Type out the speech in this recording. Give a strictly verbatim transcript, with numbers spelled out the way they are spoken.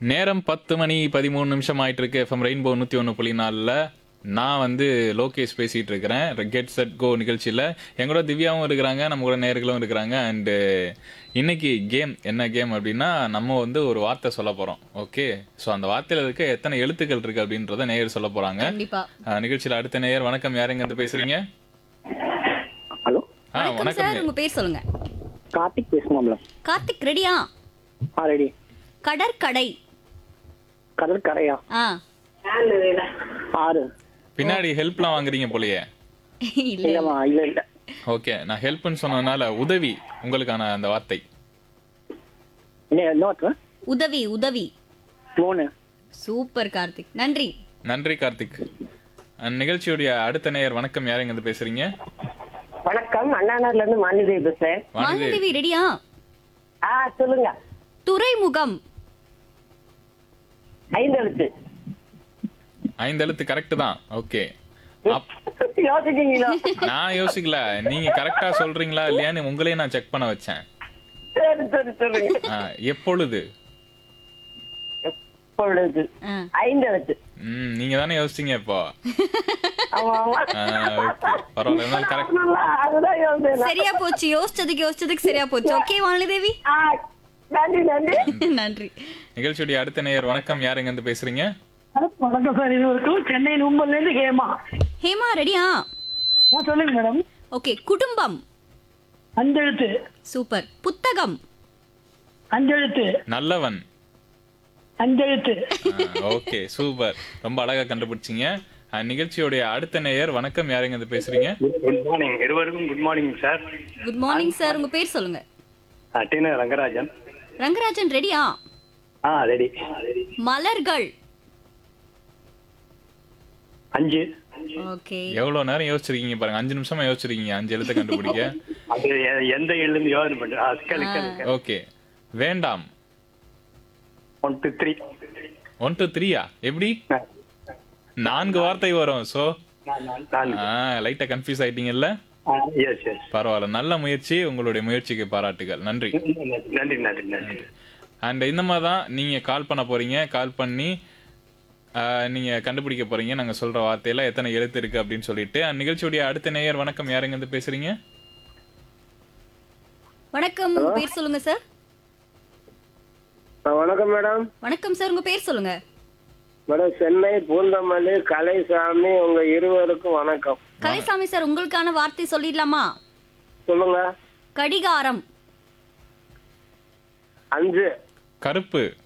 நேரம் பத்து மணி பதிமூணு நிமிஷம் ஆயிட்டு இருக்கு. எஃப்எம் ரெயின்போ நூற்றி ஒன்று புள்ளி நாலில் நான் வந்து லோகேஷ் பேசிகிட்டு இருக்கிறேன் கெட் செட் கோ நிகழ்ச்சியில். எங்களோட திவ்யாவும் இருக்கிறாங்க, நம்ம கூட நேர்களும் இருக்கிறாங்க. அண்டு இன்னைக்கு கேம் என்ன கேம் அப்படின்னா, நம்ம வந்து ஒரு வார்த்தை சொல்ல போகிறோம். ஓகே, ஸோ அந்த வார்த்தையில் இருக்க எத்தனை எழுத்துக்கள் இருக்குது அப்படின்றத நேயர் சொல்ல போகிறாங்க. நிகழ்ச்சியில் அடுத்த நேயர், வணக்கம், யார் எங்கேருந்து பேசுகிறீங்க? ஹலோ. ஆ வணக்கம் சார், உங்க பேர் சொல்லுங்க. கார்த்திக் பேசுமாம்ல. கார்த்திக் ரெடியா? ஆ ரெடி. கடற்கடை. கடற்கரையா? ஆ ஆறு. பின்னாடி ஹெல்ப்லாம் வாங்குறீங்க போலயே. இல்ல இல்லம்மா, இல்ல இல்ல. ஓகே, நான் ஹெல்ப்னு சொன்னதுனால உதவி உங்களுக்கான அந்த வார்த்தை. என்ன என்ன வார்த்தை? உதவி. உதவி. மூணு. சூப்பர் கார்த்திக், நன்றி. நன்றி கார்த்திக். அஹ் நிகழ்ச்சியுடைய அடுத்த நேயர், வணக்கம், யார் எங்க பேசுறீங்க? வணக்கம், அண்ணாநகர்ல இருந்து மாநிதேவி பேசுறேன். மாலதேவி ரெடியா? ஆ சொல்லுங்க. துறைமுகம். ஐந்து எழுத்து. ஐந்து எழுத்து கரெக்ட் தான். ஓகே, யோசிக்கீங்களா? நான் யோசிக்கல, நீங்க கரெக்டா சொல்றீங்களா இல்லையான்னு உங்களையே நான் செக் பண்ண வச்சேன். சரி சரி சொல்லுங்க. அஹ் எப்பொழுது. எப்பொழுது. ஆ. ஐந்து எழுத்து. ம் நீங்க தானே யோசிச்சீங்க இப்போ. ஆமா ஆமா. ஓகே, பரவாயில்ல, இருந்தாலும் கரெக்ட். அதுதான் யோசிச்சேன். சரியா போச்சு, யோசிச்சதுக்கு யோசிச்சதுக்கு சரியா போச்சு. ஓகே மாலதேவி, ஆ, நன்றி நன்றி. நன்றி. நிகழ்ச்சியுடைய அடுத்த நேயர், வணக்கம், யார் எங்க இருந்து பேசுறீங்க? வணக்கம் சார், இது வரைக்கும் சென்னை நும்பல்ல இருந்து ஹேமா. ஹேமா ரெடியா? ஆ, சொல்லுங்க மேடம். ஓகே, குடும்பம். அஞ்செழுத்து. சூப்பர். புத்தகம். அஞ்செழுத்து. நல்லவன். அஞ்செழுத்து. ஓகே, சூப்பர், ரொம்ப அழகா கண்டுபிடிச்சீங்க. அஹ் நிகழ்ச்சியுடைய அடுத்த நேயர், வணக்கம், யார் எங்க இருந்து பேசுறீங்க? குட் மார்னிங், இருவருக்கும் good morning sir. Good morning sir, உங்க பேர் சொல்லுங்க. டி ரங்கராஜன். ரங்கராஜன் ரெடியா? ஆ ரெடி. மலர்கள். அஞ்சு. ஓகே, எவ்வளவு நேரம் யோசிச்சிருக்கீங்க பாருங்க, அஞ்சு நிமிஷமா யோசிச்சிருக்கீங்க அஞ்சு எழுத்தை கண்டுபிடிக்க. அது எ- எந்த எழுந்து யோசனை பண்றேன். ஓகே, வேண்டாம். One two three. One two த்ரீயா? எப்படி? நான்கு வார்த்தை வரும். சோ லைட்டா கன்ஃபியூஸ் ஆயிட்டீங்கல்ல? S S. பரவாயில்ல, நல்ல முயற்சி. உங்களுடைய முயற்சிக்கு பாராட்டுகள், நன்றி. நன்றி நன்றி நன்றி. அண்ட் இந்த மாதிரி தான் நீங்க கால் பண்ண போறீங்க. கால் பண்ணி ஆஹ், நீங்க கண்டுபிடிக்க போறீங்க நாங்க சொல்ற வார்த்தையில எத்தனை எழுத்து இருக்கு அப்படின்னு சொல்லிட்டு. அண்ட் நிகழ்ச்சியுடைய அடுத்த நேயர், வணக்கம், யாருங்க இருந்து பேசுறீங்க? வணக்கம், உங்க பேர் சொல்லுங்க சார். வணக்கம் மேடம். வணக்கம் சார், உங்க பேர் சொல்லுங்க. மேடம், சென்னை பூந்தமல்லி கலைசாமி, உங்க இருவருக்கும் வணக்கம். கலைசாமி சார், உங்களுக்கான வார்த்தை சொல்லிடலாமா? சொல்லுங்க. கடிகாரம். அஞ்சு. கருப்பு.